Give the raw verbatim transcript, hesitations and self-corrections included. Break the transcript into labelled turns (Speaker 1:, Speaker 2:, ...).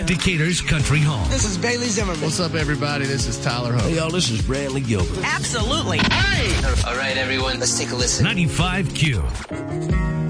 Speaker 1: Decatur's Country Home.
Speaker 2: This is Bailey Zimmerman.
Speaker 3: What's up, everybody? This is Tyler Hope.
Speaker 4: Hey, y'all, this is Bradley Gilbert.
Speaker 5: Absolutely.
Speaker 2: Hey! All right, everyone, let's take a listen.
Speaker 1: ninety-five Q.